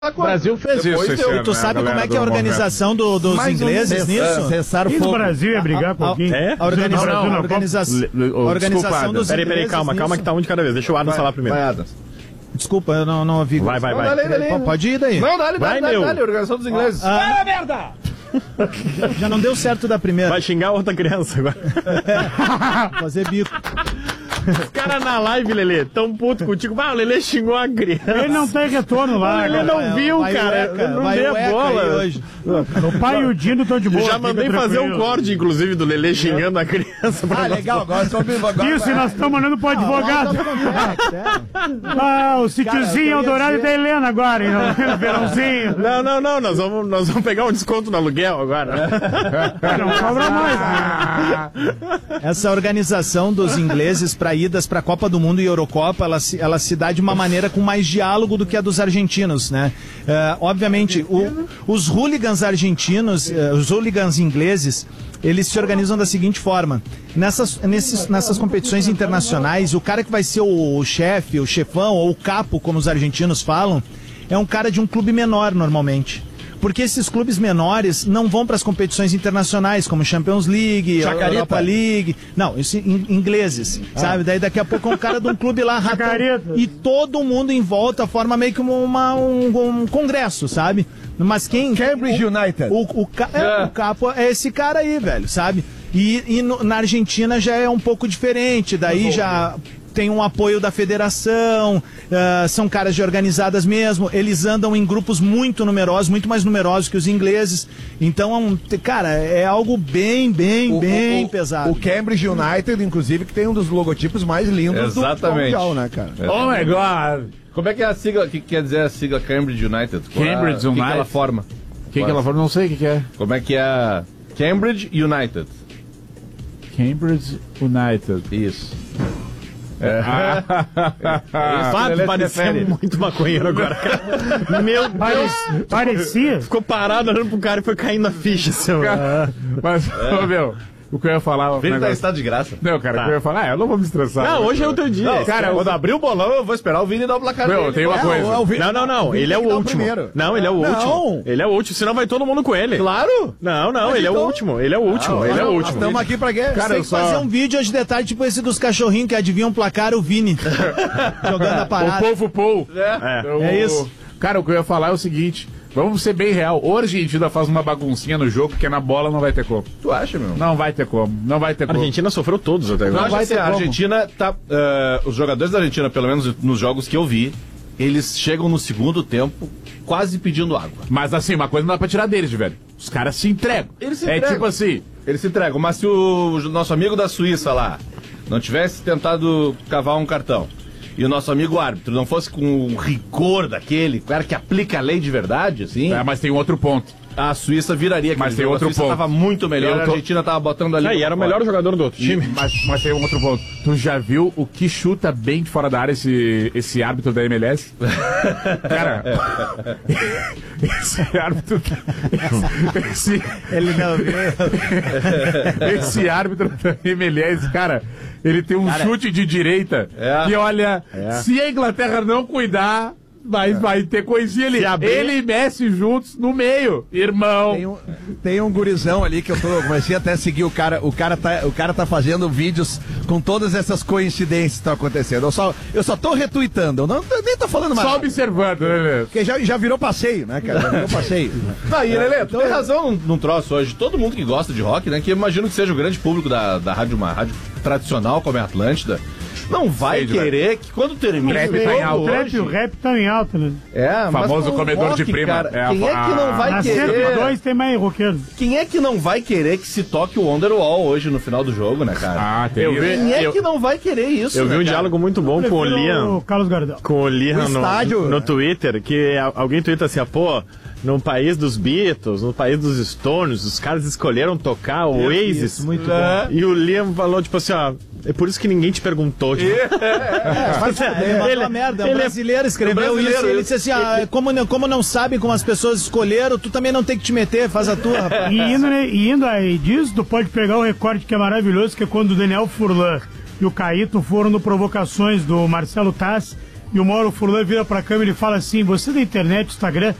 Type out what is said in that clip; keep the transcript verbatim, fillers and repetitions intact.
O Brasil fez Depois isso. eu, ano, e tu né, sabe como é que é a organização do, dos Mais ingleses um, nisso? Cessar E o fogo. Brasil ia brigar com alguém? É? A, organiza... Não, não, a, organiza... a organização dos Peraí, peraí, ingleses calma, calma nisso. que tá um de cada vez. Deixa o Adams falar primeiro. Vai, Adams. Desculpa, eu não, não ouvi. Vai, vai, Não, vai. dá-lhe, dá-lhe. P- Pode ir daí. Não, dá-lhe, Vai, dá-lhe, meu. dá-lhe, organização dos ingleses. Ah, Ah, merda! já, já não deu certo da primeira. Vai xingar outra criança agora. Fazer bico. Os caras na live, Lelê, tão puto contigo. Ah, o Lelê xingou a criança. Ele não tem retorno lá. Ele não Vai, viu, vai cara. o Eca, Ele não vai deu o a Eca bola. aí hoje. O pai e o Dino estão de boa. Já fica mandei fazer um tranquilo. corte, inclusive, do Lelê xingando a criança. Pra Ah, nós. legal, agora só agora. Isso, e nós estamos mandando pro advogado. Ah, o sítiozinho Eldorado e da Helena agora, hein, no verãozinho. Não, não, não, nós vamos, nós vamos pegar um desconto no aluguel agora. Não cobra mais. Essa organização dos ingleses para idas para a Copa do Mundo e Eurocopa, ela se, ela se dá de uma maneira com mais diálogo do que a dos argentinos, né? É, obviamente, o, os hooligans argentinos, é, os hooligans ingleses, eles se organizam da seguinte forma: nessas, nesses, nessas competições internacionais, o cara que vai ser o, o chefe, o chefão ou o capo, como os argentinos falam, é um cara de um clube menor normalmente. Porque esses clubes menores não vão para as competições internacionais, como Champions League, Chacarita. Europa League. Não, isso em ingleses, sabe? Daí daqui a pouco é um cara de um clube lá, ratão, Chacarita. e todo mundo em volta forma meio que uma, um, um congresso, sabe? Mas quem... Cambridge United. O, o, ca- é, o capo é esse cara aí, velho, sabe? E, e no- na Argentina já é um pouco diferente, daí já... Tem um apoio da federação, ah, são caras de organizadas mesmo, eles andam em grupos muito numerosos, muito mais numerosos que os ingleses. Então, é um- cara, é algo bem, bem, O- bem o- pesado. O Cambridge United, inclusive, que tem um dos logotipos mais lindos do Exatamente. mundial, né, cara? Oh my God! Como é que é a sigla? O que quer dizer a sigla Cambridge United? Qual é a- Cambridge O que, que United. ela forma? O que, que ela falou? Não sei o que, que é. Como é que é a Cambridge United? Cambridge United. Isso. Fato, parecia muito maconheiro agora, cara. Meu Deus! Parec- Parecia. Ficou parado olhando pro cara e foi caindo a ficha, seu. Mas, ô, meu, o que eu ia falar... Vini tá em negócio- estado de graça. Não, cara, Tá. o que eu ia falar, ah, eu não vou me estressar. Não, hoje é o teu dia. Não, cara, eu- quando abrir o bolão, eu vou esperar o Vini dar o placar Meu, dele. tem uma É, coisa. o- o Vini- Não, não, não. o Vini Ele é tem o que dar o último. primeiro. Não, ele é o Não. último. Ele é o último, senão vai todo mundo com ele. Claro! Não, não, ele é o então- último. Ele é o último. Ele é o último. Estamos aqui pra quê? Cara, tem eu que fazer um vídeo hoje de detalhe, tipo esse dos cachorrinhos que adivinham o placar, o Vini. Jogando a O parada. povo Paul. É. Eu- É isso. Cara, o que eu ia falar é o seguinte. Vamos ser bem real. Ou a Argentina faz uma baguncinha no jogo, porque na bola não vai ter como. Tu acha, meu? Não vai ter como. Não vai ter A como. Argentina sofreu todos até Eu agora. acho assim, a Argentina tá. eh, os jogadores da Argentina, pelo menos nos jogos que eu vi, eles chegam no segundo tempo quase pedindo água. Mas assim, uma coisa não dá pra tirar deles, velho. Os caras se entregam. Eles se é entregam. tipo assim. Eles se entregam, mas se o nosso amigo da Suíça lá não tivesse tentado cavar um cartão e o nosso amigo árbitro não fosse com o rigor daquele, cara que aplica a lei de verdade, assim, É, mas tem um outro ponto. a Suíça viraria. Mas aquele tem jogo. outro A Suíça ponto. tava muito melhor, Eu a tô- Argentina tava botando ali. Ah, e era o melhor jogador do outro time. Mas, mas tem um outro ponto. Tu já viu o que chuta bem de fora da área esse, esse árbitro da M L S? Cara, esse árbitro. Esse, Ele não viu. esse árbitro da M L S, cara, ele tem um chute de direita É. que, olha, se a Inglaterra não cuidar, vai, vai ter coisinha ali. Se abrir- Ele e Messi juntos no meio, irmão. Tem um, tem um gurizão ali que eu tô, comecei até a seguir o cara. O cara tá, o cara tá fazendo vídeos com todas essas coincidências que estão acontecendo. Eu só, eu só tô retweetando, eu não, eu nem tô falando mais. Só nada. observando, né, velho? Porque já, já virou passeio, né, cara? Já virou passeio. Tá, e Lelê, tu tem razão num, num troço hoje. Todo mundo que gosta de rock, né, que eu imagino que seja o grande público da, da rádio, uma rádio tradicional como é a Atlântida, não vai Sei, querer que quando termina Trap o tá em jogo alta. O trap, hoje- o rap tá em alta, né? É, mas Famoso com o comedor rock, de prima. cara, É a- quem é que não vai Na querer? cento e dois tem mais roqueiro. Quem é que não vai querer que se toque o Wonderwall hoje no final do jogo, né, cara? Ah, tem Eu isso. vi- Quem é eu- que não vai querer isso, Eu vi né, um cara? diálogo muito bom com o Liam. O Carlos Gardel. Com o Liam O no, estádio, no né? Twitter, que a- alguém twitta assim, ah, pô, no país dos Beatles, no país dos Stones, os caras escolheram tocar o Oasis. Isso, muito É. E o Liam falou, tipo assim, ó, é por isso que ninguém te perguntou. Tipo. Mas, ele mandou uma merda, é um ele é- brasileiro escreveu é um brasileiro, isso. Ele ele- disse assim: ah, como, não- como não sabem como as pessoas escolheram, tu também não tem que te meter, faz a tua, rapaz. E indo, né, e indo aí disso, tu pode pegar o recorde que é maravilhoso, que é quando o Daniel Furlan e o Caíto foram no Provocações do Marcelo Tassi, E uma hora o Furlan vira pra câmera e fala assim, você da internet, Instagram,